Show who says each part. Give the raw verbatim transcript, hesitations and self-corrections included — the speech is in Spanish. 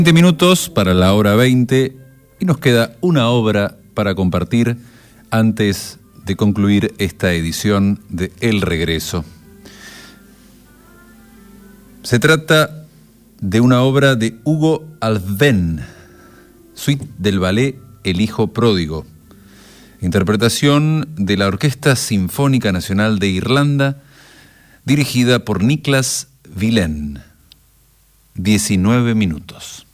Speaker 1: veinte minutos para la hora veinte y nos queda una obra para compartir antes de concluir esta edición de El Regreso. Se trata de una obra de Hugo Alfvén, suite del ballet El Hijo Pródigo, interpretación de la Orquesta Sinfónica Nacional de Irlanda, dirigida por Niklas Willén. diecinueve minutos.